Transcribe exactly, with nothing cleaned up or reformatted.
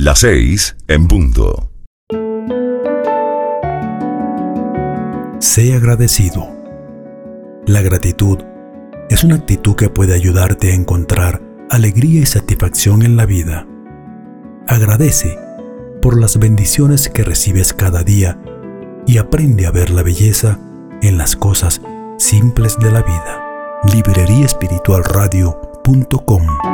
Las seis en punto. Sé agradecido. La gratitud es una actitud que puede ayudarte a encontrar alegría y satisfacción en la vida. Agradece por las bendiciones que recibes cada día y aprende a ver la belleza en las cosas simples de la vida. librería espiritual radio punto com